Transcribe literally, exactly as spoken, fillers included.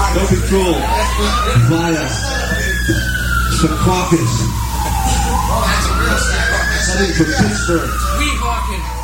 Don't be cruel. Via Secaucus. Studying from Pittsburgh. Weehawken.